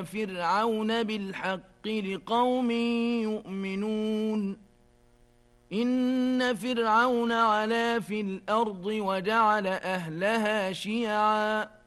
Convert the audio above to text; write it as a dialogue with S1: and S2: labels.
S1: وفرعون بالحق لقوم يؤمنون إن فرعون علا في الأرض وجعل أهلها شيعا